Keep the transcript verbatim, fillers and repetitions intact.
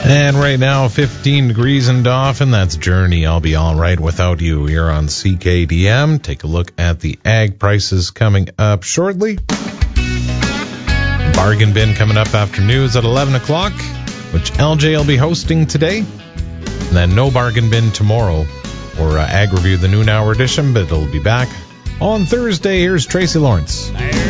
And right now, fifteen degrees in Dauphin. That's Journey. I'll be all right without you here on C K D M. Take a look at the ag prices coming up shortly. Bargain bin coming up after news at eleven o'clock, which L J will be hosting today. And then no bargain bin tomorrow for uh, Ag Review, the noon hour edition, but it'll be back on Thursday. Here's Tracy Lawrence.